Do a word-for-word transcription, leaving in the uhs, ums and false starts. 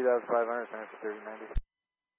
two thousand five hundred, center for thirty ninety.